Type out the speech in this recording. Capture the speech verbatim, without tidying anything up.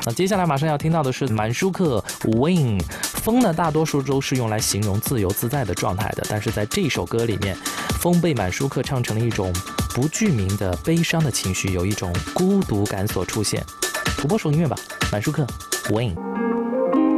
那接下来马上要听到的是满舒克 Win。 风呢，大多数都是用来形容自由自在的状态的，但是在这首歌里面，风被满舒克唱成了一种不具名的悲伤的情绪，有一种孤独感所出现。土拨鼠音乐吧，满舒克 Win。